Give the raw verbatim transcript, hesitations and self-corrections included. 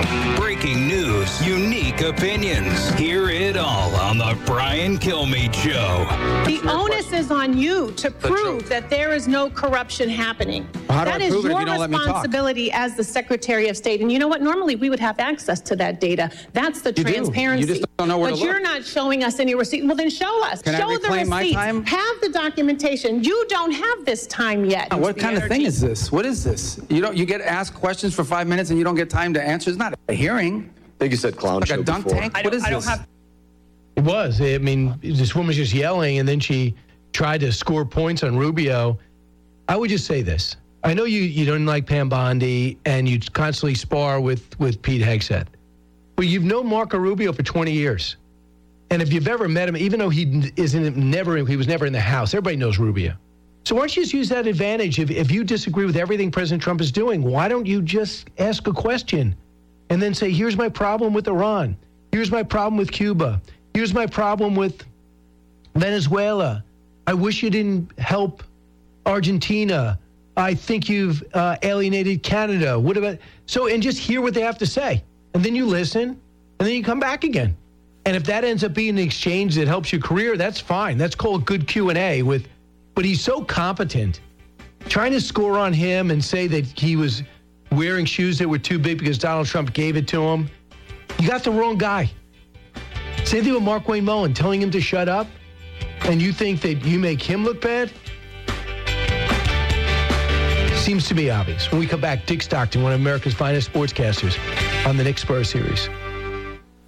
Breaking news, unique opinions. Hear it all on the Brian Kilmeade Show. The onus is on you to prove that there is no corruption happening. Well, how do That I is prove it if your you don't let me talk? responsibility as the Secretary of State. And you know what? Normally we would have access to that data. That's the You do. transparency. You just don't know where but to look. you're not showing us any receipt. Well, then show us. Can I show the reclaim my receipts. time? Have the documentation. You don't have this time yet. What kind of thing is this? What is this? You don't. You get asked questions for five minutes and you don't get time to answer. It's not a hearing. I think you said clown Like show a dunk before. tank. I What don't, is I don't this? have. It was. I mean, this woman was just yelling, and then she tried to score points on Rubio. I would just say this. I know you, you don't like Pam Bondi, and you constantly spar with, with Pete Hegseth. But you've known Marco Rubio for twenty years. And if you've ever met him, even though he isn't never he was never in the house, everybody knows Rubio. So why don't you just use that advantage? If, if you disagree with everything President Trump is doing, why don't you just ask a question and then say, here's my problem with Iran. Here's my problem with Cuba. Here's my problem with Venezuela. I wish you didn't help Argentina. I think you've uh, alienated Canada. What about so? And just hear what they have to say, and then you listen, and then you come back again. And if that ends up being an exchange that helps your career, that's fine. That's called good Q and A. With, but he's so competent. Trying to score on him and say that he was wearing shoes that were too big because Donald Trump gave it to him. You got the wrong guy. Same thing with Mark Wayne Mullen, telling him to shut up, and you think that you make him look bad? Seems to be obvious. When we come back, Dick Stockton, one of America's finest sportscasters on the Knicks Spurs series.